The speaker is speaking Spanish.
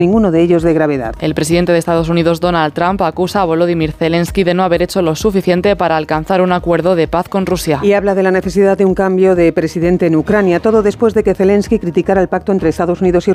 ninguno de ellos de gravedad. El presidente de Estados Unidos, Donald Trump, acusa a Volodymyr Zelensky de no haber hecho lo suficiente para alcanzar un acuerdo de paz con Rusia. Y habla de la necesidad de un cambio de presidente en Ucrania, todo después de que Zelensky criticara el pacto entre Estados Unidos y